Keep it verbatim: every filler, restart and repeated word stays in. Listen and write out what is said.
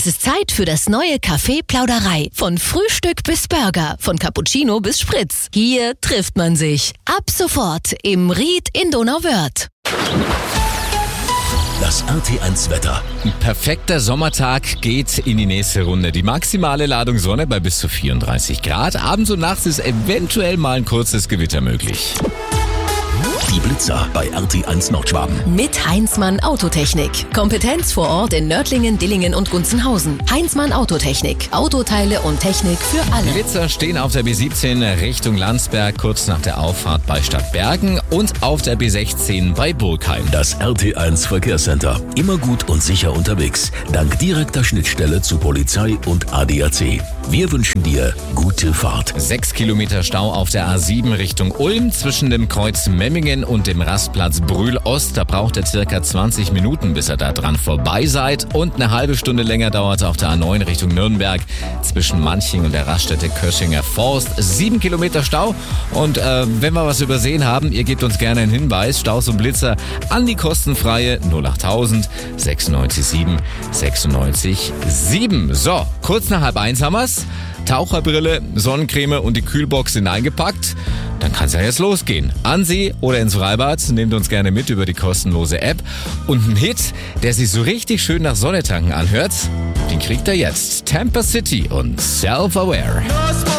Es ist Zeit für das neue Café Plauderei. Von Frühstück bis Burger, von Cappuccino bis Spritz. Hier trifft man sich. Ab sofort im Ried in Donauwörth. Das R T eins Wetter. Ein perfekter Sommertag geht in die nächste Runde. Die maximale Ladung Sonne bei bis zu vierunddreißig Grad. Abends und nachts ist eventuell mal ein kurzes Gewitter möglich. Die Blitzer bei R T eins Nordschwaben. Mit Heinzmann Autotechnik. Kompetenz vor Ort in Nördlingen, Dillingen und Gunzenhausen. Heinzmann Autotechnik. Autoteile und Technik für alle. Die Blitzer stehen auf der B siebzehn Richtung Landsberg, kurz nach der Auffahrt bei Stadtbergen, und auf der B sechzehn bei Burgheim. Das R T eins Verkehrscenter. Immer gut und sicher unterwegs. Dank direkter Schnittstelle zu Polizei und A D A C. Wir wünschen dir gute Fahrt. Sechs Kilometer Stau auf der A sieben Richtung Ulm zwischen dem Kreuz Memmingen und dem Rastplatz Brühl-Ost. Da braucht ihr circa zwanzig Minuten, bis ihr da dran vorbei seid. Und eine halbe Stunde länger dauert es auf der A neun Richtung Nürnberg zwischen Manching und der Raststätte Köschinger Forst. Sieben Kilometer Stau. Und äh, wenn wir was übersehen haben, ihr gebt uns gerne einen Hinweis. Staus und Blitzer an die kostenfreie null achttausend sechsundneunzig sieben sechsundneunzig sieben. So, kurz nach halb eins haben wir's. Taucherbrille, Sonnencreme und die Kühlbox sind eingepackt. Dann kann es ja jetzt losgehen. An See oder ins Freibad, nehmt uns gerne mit über die kostenlose App. Und ein Hit, der sich so richtig schön nach Sonnetanken anhört, den kriegt ihr jetzt. Tampa City und Self-Aware.